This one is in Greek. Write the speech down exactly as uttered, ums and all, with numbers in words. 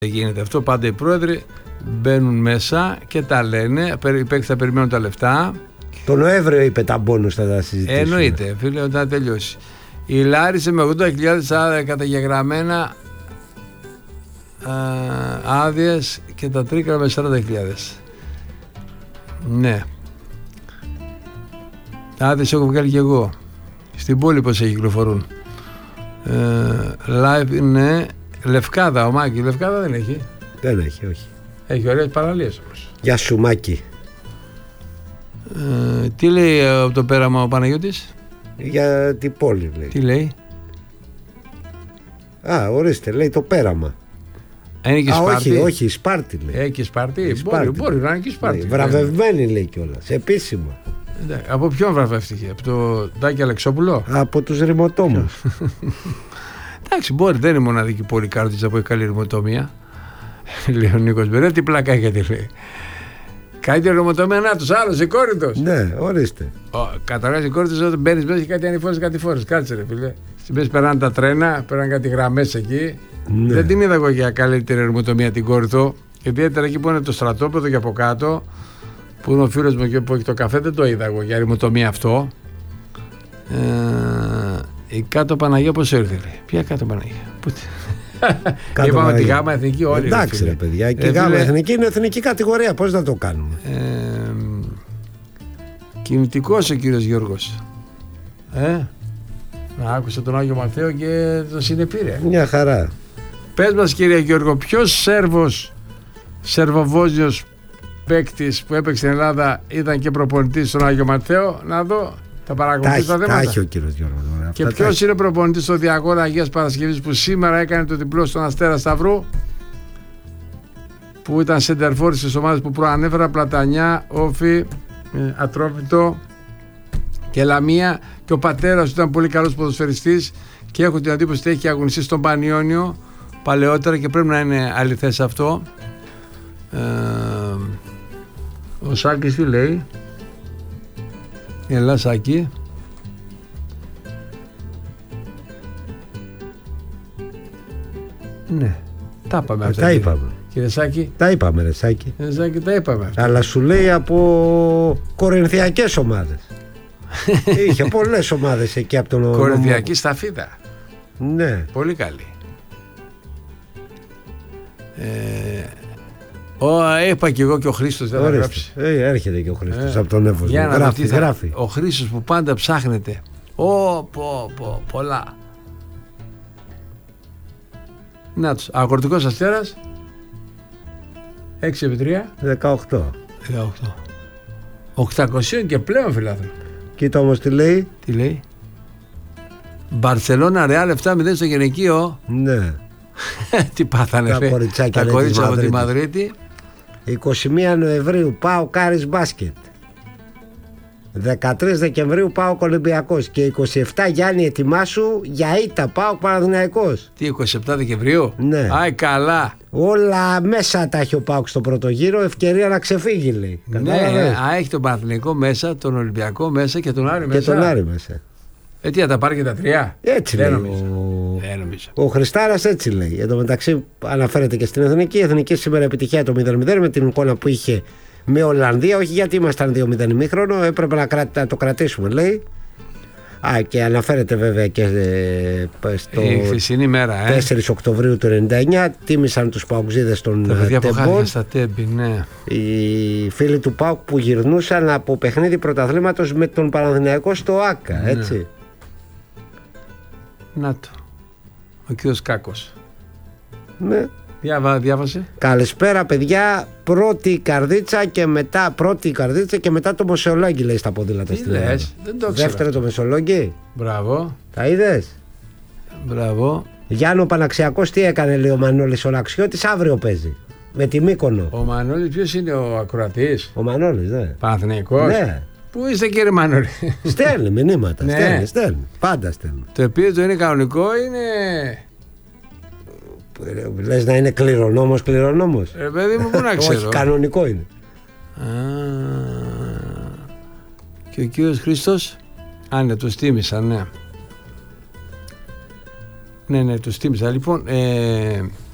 Γίνεται αυτό, πάντα οι πρόεδροι μπαίνουν μέσα και τα λένε, οι παίκτες θα περιμένουν τα λεφτά. Το Νοέμβριο είπε τα μπόνους θα τα συζητήσουμε. Εννοείται, φίλε, όταν τελειώσει. Η Λάρισα με ογδόντα χιλιάδες καταγεγραμμένα άδειες και τα Τρίκαλα με σαράντα χιλιάδες. Ναι. Τα άδειες έχω βγάλει και εγώ. Στην πόλη πως κυκλοφορούν. Ε, live είναι Λευκάδα, ο Μάκη. Λευκάδα δεν έχει. Δεν έχει, όχι. Έχει ωραίες παραλίες όμως. Γεια σου Μάκη. Ε, τι λέει από το πέραμα ο Παναγιώτης? Για την πόλη λέει. Τι λέει? Α, ορίστε, λέει το πέραμα. Είναι και Α, Σπάρτη. όχι, όχι, Σπάρτη λέει. Έχει και Σπάρτη. Μπορεί, Σπάρτη. μπορεί να είναι και Σπάρτη. Λέει, βραβευμένη λέει κιόλας, επίσημα. Εντάξει, από ποιον βραβεύτηκε? Από το Τάκη Αλεξόπουλο? Από τους ρημοτόμους. Εντάξει, μπορεί, δεν είναι μοναδική πόλη Κάρτιτσα που έχει καλή ρημοτομία. Λέει ο Νίκος Μπερέ, τι πλάκα έχετε λέει. Καλύτερη ρημοτομία, να τους άλλους, η Κόρινθος. Ναι, ορίστε. Καταρχάς η Κόρινθος όταν μπαίνεις μέσα έχει κάτι ανηφόρες, κάτι φόρες. Κάτσε ρε φίλε. Στην μέση περνάνε τα τρένα, περνάνε κάτι γραμμές εκεί. Ναι. Δεν την είδα εγώ για καλύτερη ρημοτομία την Κόρινθο. Ιδιαίτερα εκεί που είναι το στρατόπεδο και από κάτω, που είναι ο φίλος μου και που έχει το καφέ, δεν το είδα εγώ για ρημοτομία αυτό. Ε, η κάτω Παναγία πώς ήρθε λέει. Ποια κάτω Παναγία? Είπαμε τη γάμα εθνική όλοι. Εντάξει ρε παιδιά, και η γάμα εθνική είναι εθνική κατηγορία, πώς να το κάνουμε. Ε, κινητικός ο κύριος Γιώργος. Ε, να άκουσε τον Άγιο Μαθαίο και το συνεπήρε. Μια χαρά. Πες μας κύριε Γιώργο, ποιος Σέρβος, Σερβοβόσνιος παίκτης που έπαιξε στην Ελλάδα ήταν και προπονητής στον Άγιο Μαθαίο? Να δω, θα παρακολουθήσω τα θέματα. Τα έχει ο κύριος Γιώργος. Και ποιος είναι προπονητής στο Διαγώνα Αγίας Παρασκευής που σήμερα έκανε το διπλό στον Αστέρα Σταυρού, που ήταν σεντερφόρ στις ομάδες που προανέφερα, Πλατανιά, Όφη, Ατρόμητο και Λαμία, και ο πατέρας του ήταν πολύ καλός ποδοσφαιριστής και έχω την εντύπωση ότι έχει αγωνιστεί στον Πανιόνιο παλαιότερα και πρέπει να είναι αληθές αυτό. Ε, ο Σάκης τι λέει? Ελά Σάκη. Ναι, τα είπαμε αυτά. Τα είπαμε. Κύριε Σάκη. Τα είπαμε ρε Σάκη. Κύριε Σάκη, τα είπαμε αυτά. Αλλά σου λέει από κορινθιακές ομάδες. Είχε πολλές ομάδες εκεί από τον Κορινθιακή Σταφίδα. Ναι. Πολύ καλή. Ε, ο, είπα και εγώ και ο Χρήστος δεν θα γράψει. Ε, έρχεται και ο Χρήστος ε, από τον Εύωσμο. Για να γράφει, θα, γράφει. Ο Χρήστος που πάντα ψάχνεται. Ω, πω, πω, πολλά. Να τους, Αγροτικός Αστέρας έξι επί τρία δεκαοκτώ. δεκαοκτώ. οκτακόσια και πλέον φιλάθρο. Κοίτα όμως τι λέει. Τι λέει? Μπαρσελόνα Ρεάλ επτά μηδέν στο γυναικείο. Ναι. Τι πάθανε τα κοριτσάκια, τα κορίτσια από τη Μαδρίτη. είκοσι μία Νοεμβρίου πάω Κάρις Μπάσκετ. δεκατρείς Δεκεμβρίου ΠΑΟΚ Ολυμπιακός και είκοσι επτά Γιάννη ετοιμάσου για ήττα ΠΑΟΚ Παναθηναϊκός. Τι είκοσι επτά Δεκεμβρίου? Ναι. Άι καλά. Όλα μέσα τα έχει ο ΠΑΟΚ στο πρώτο γύρο, ευκαιρία να ξεφύγει λέει. Ναι, α, έχει τον Παναθηναϊκό μέσα, τον Ολυμπιακό μέσα και τον Άρη και μέσα. Και τον Άρη μέσα. Ε, τι, θα τα πάρει και τα τρία? Έτσι δεν λέει. Νομίζω. Ο, δεν νομίζω. ο Χριστάρας έτσι λέει. Εν τω μεταξύ αναφέρεται και στην Εθνική. Η Εθνική σήμερα επιτυχία το μηδέν μηδέν με την εικόνα που είχε με Ολλανδία, όχι γιατί ήμασταν δύο μηδέν ημίχρονο, έπρεπε να, κρα... να το κρατήσουμε λέει. Α, και αναφέρεται βέβαια και ε, στο η χθεσινή μέρα, ε. τέσσερις Οκτωβρίου του ενενήντα εννιά τίμησαν τους Παουξίδες των Τεμπών. Στα τέμπη, ναι. Οι φίλοι του ΠΑΟΚ που γυρνούσαν από παιχνίδι πρωταθλήματος με τον Παναθηναϊκό στο ΆΚΑ, ναι. Έτσι. Να το. Ο κύριος Κάκος. Ναι. Διάβα, διάβασε. Καλησπέρα παιδιά, πρώτη καρδίτσα και μετά πρώτη καρδίτσα και μετά το Μεσολόγγι λέει στα ποδήλατα στην Ελλάδα. Δεν το ξέρω. Δεύτερο το Μεσολόγγι. Μπράβο. Τα είδες? Μπράβο. Γιάννο Παναξιακός τι έκανε λέει ο Μανώλης ο Λαξιώτης, αύριο παίζει με τη Μύκονο. Ο Μανώλης ποιος είναι ο ακροατής? Ο Μανώλης, ναι. Παναθηναϊκός. Ναι. Πού είστε κύριε Μανώλη? Στέλνει μηνύματα, ναι. στέλνει, στέλνει, πάντα στέλνει. Το επίετο είναι κανονικό, είναι... Λες να είναι κληρονόμος, κληρονόμος. Ρε παιδί μου, πού να ξέρω. Όχι, κανονικό είναι. Α, και ο κύριος Χρήστος. Α, ναι, τους τίμησαν, ναι. Ναι, ναι, τους τίμησα. Λοιπόν, ε,